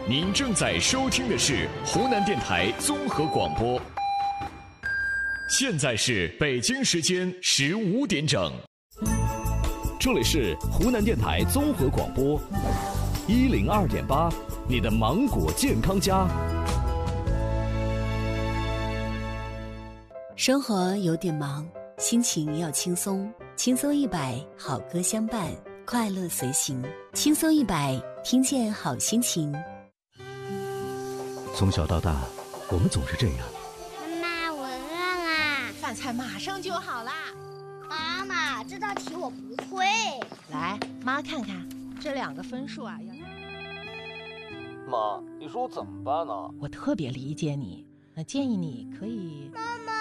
您正在收听的是湖南电台综合广播。现在是北京时间15点整， 这里是湖南电台综合广播102.8，你的芒果健康家。 生活有点忙，心情要轻松，轻松100，好歌相伴，快乐随行。轻松100，听见好心情。 从小到大，我们总是这样。 妈妈，我饿啦！ 饭菜马上就好啦。 妈妈，这道题我不会。 来，妈看看这2个分数啊。 妈，你说我怎么办呢？ 我特别理解你，建议你可以。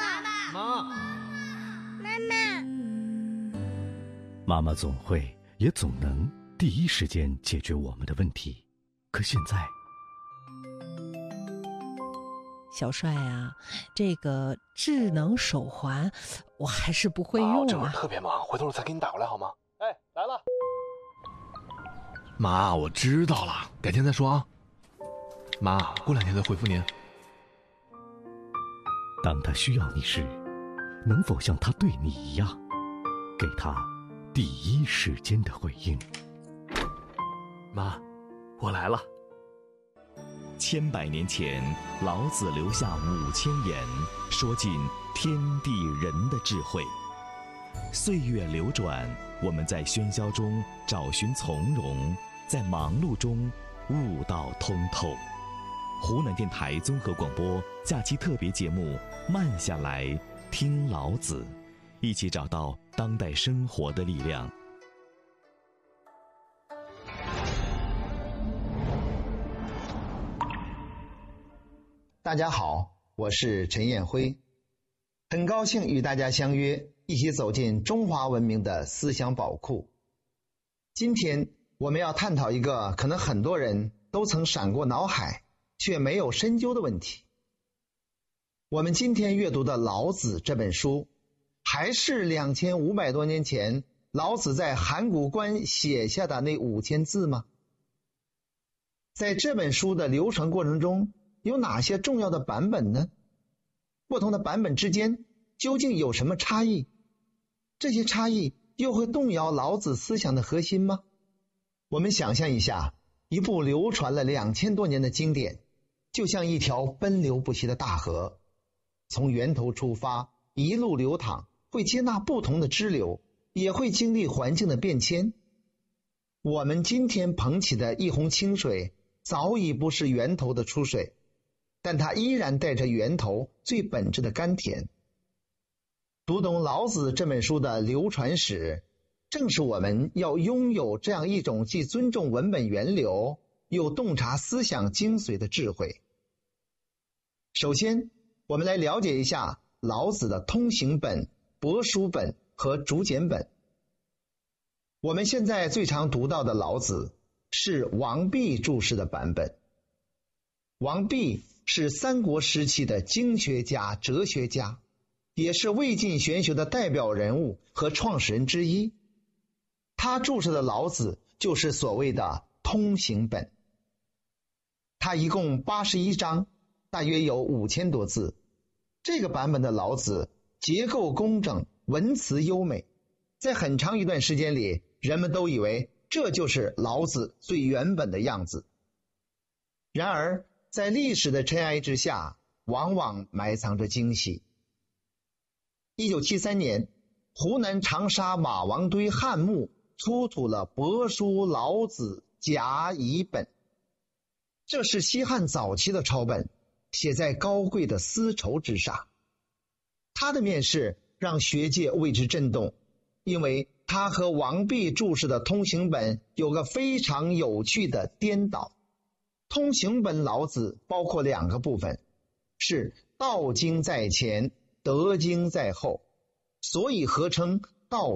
妈妈总会也总能第一时间解决我们的问题，可现在小帅啊，这个智能手环我还是不会用啊。 这会儿特别忙，回头我再给你打过来好吗？哎，来了。 妈，我知道了，改天再说啊。妈，过2天再回复您。 当他需要你时，能否像他对你一样，给他第一时间的回应？ 妈，我来了。 千百年前，老子留下5000言，说尽天地人的智慧。岁月流转，我们在喧嚣中找寻从容，在忙碌中悟道通透。湖南电台综合广播假期特别节目《慢下来听老子》，一起找到当代生活的力量。 大家好，我是陈彦辉，很高兴与大家相约，一起走进中华文明的思想宝库。今天我们要探讨一个可能很多人都曾闪过脑海却没有深究的问题。我们今天阅读的《老子》这本书，还是2500多年前老子在函谷关写下的那5000字吗？在这本书的流传过程中，有哪些重要的版本呢？不同的版本之间究竟有什么差异？这些差异又会动摇老子思想的核心吗？我们想象一下，一部流传了2000多年的经典，就像一条奔流不息的大河，从源头出发，一路流淌，会接纳不同的支流，也会经历环境的变迁。我们今天捧起的一泓清水，早已不是源头的出水，但它依然带着源头最本质的甘甜。读懂老子这本书的流传史，正是我们要拥有这样一种既尊重文本源流，又洞察思想精髓的智慧。首先，我们来了解一下老子的通行本、帛书本和竹简本。我们现在最常读到的老子是王弼注释的版本。王弼是三国时期的经学家、哲学家，也是魏晋玄学的代表人物和创始人之一。他注释的老子就是所谓的通行本。他一共81章，大约有5000多字。这个版本的老子结构工整，文辞优美，在很长一段时间里，人们都以为这就是老子最原本的样子。然而在历史的尘埃之下，往往埋藏着惊喜。1973年，湖南长沙马王堆汉墓出土了帛书老子甲乙本，这是西汉早期的抄本，写在高贵的丝绸之上。它的面世让学界为之震动，因为它和王弼注释的通行本有个非常有趣的颠倒。通行本老子包括2个部分，是道经在前，德经在后，所以合称道